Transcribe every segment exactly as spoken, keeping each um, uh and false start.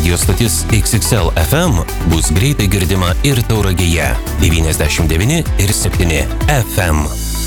Radio stotis X X L F M bus greitai girdima ir Tauragėje devyniasdešimt devyni ir septyni F M.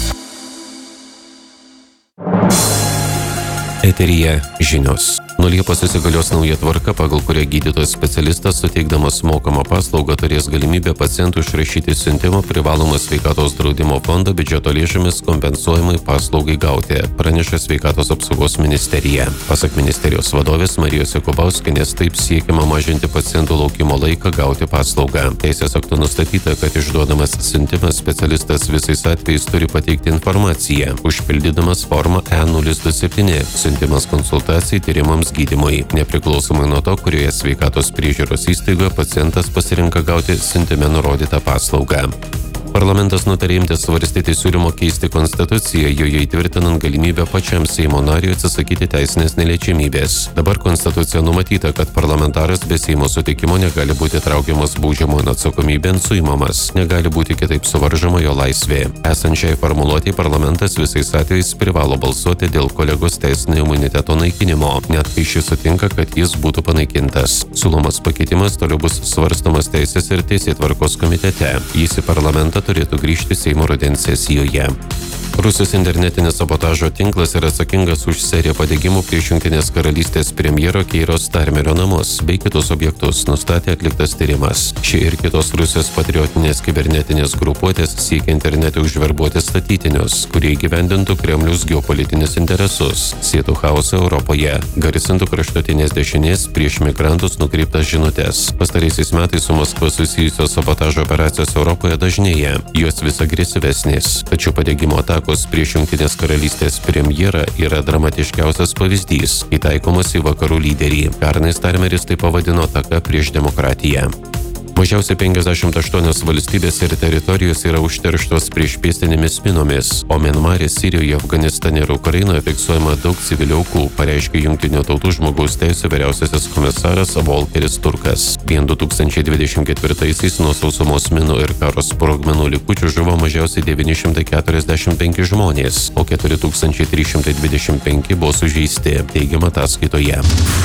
Eteryje žinios. Nuo Liepos įsigalios nauja tvarka, pagal kurią gydytojas specialistas suteikdamas mokamą paslaugą turės galimybę pacientų išrašyti siuntimą privalomą sveikatos draudimo fondo biudžeto lėšomis kompensuojamai paslaugai gauti, praneša Sveikatos apsaugos ministerija. Pasak ministerijos vadovės Marijos Jakubauskienės, taip siekiama mažinti pacientų laukimo laiką gauti paslaugą. Teisės aktu nustatyta, kad išduodamas siuntimas specialistas visais atvejais turi pateikti informaciją, užpildydamas formą E nulis du septyni. Siuntimas konsultacijai tyrimams gydymui. Nepriklausomai nuo to, kurioje sveikatos priežiūros įstaigoje pacientas pasirenka gauti siuntime nurodytą paslaugą. Parlamentas nutarė imtis svarstyti siūlymo keisti konstituciją, joje įtvirtinant galimybę pačiam Seimo nariui atsisakyti teisinės neliečiamybės. Dabar konstitucija numatyta, kad parlamentaras be Seimo sutikimo negali būti traukiamas baudžiamojon atsakomybėn, suimamas, negali būti kitaip suvaržoma jo laisvė. Esant šiai formuluotei, parlamentas visais atvejais privalo balsuoti dėl kolegos teisinio imuniteto naikinimo, net kai šis sutinka, kad jis būtų panaikintas. Siūlomas pakeitimas toliau bus svarstomas Teisės ir Teisėtvarkos komitete. Jis į parlamentą turėtų grįžti Seimo rudens sesijoje. Rusijos internetinis sabotažo tinklas yra atsakingas už seriją padegimų prieš Jungtinės karalystės premjero Keiro Starmerio namus bei kitus objektus, nustatė atliktas tyrimas. Ši ir kitos Rusijos patriotinės kibernetinės grupuotės siekia internete užverbuoti statytinius, kurie įgyvendintų Kremliaus geopolitinius interesus, sėtų chaosą Europoje, garsintų kraštutinės dešinės prieš migrantus nukreiptas žinutes. Pastaraisiais metais su Maskva susijusios sabotažo operacijos Europoje dažnėja, jos vis agresyvesnės, tačiau padegimo atakos prieš Jungtinės karalystės premjerą yra dramatiškiausias pavyzdys, įtaikomas į vakarų lyderį. Pernai Starmeris tai pavadino ataka prieš demokratiją. Mažiausiai penkiasdešimt aštuonios valstybės ir teritorijos yra užterštos priešpėstinėmis minomis, o Mianmare, Sirijoje, Afganistane ir Ukrainoje fiksuojama daug civilių aukų, pareiškė Jungtinių tautų žmogaus teisių vyriausiasis komisaras Volkeris Turkas. Vien du tūkstančiai dvidešimt ketvirtaisiais nuo sausumos minų ir karo sprogmenų likučių žuvo mažiausiai devyni šimtai keturiasdešimt penki žmonės, o keturi tūkstančiai trys šimtai dvidešimt penki buvo sužeisti, teigiama ataskaitoje.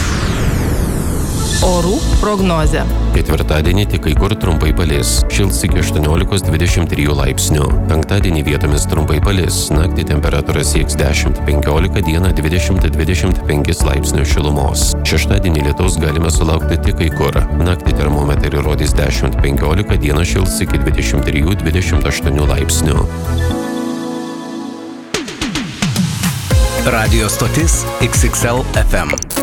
Orų prognozė. Ketvirtadienį tik kai kur trumpai palis. Šils iki aštuoniolikos dvidešimt trijų laipsnių. Penktadienį vietomis trumpai palis. Naktį temperatūra sieks dešimt penkiolika, dieną dvidešimt dvidešimt penki laipsnių šilumos. Šeštadienį lietaus galime sulaukti tik kai kur. Naktį termometrai rodys dešimt penkiolika, dieną šils iki dvidešimt trijų dvidešimt aštuonių laipsnių. Radio stotis X X L F M.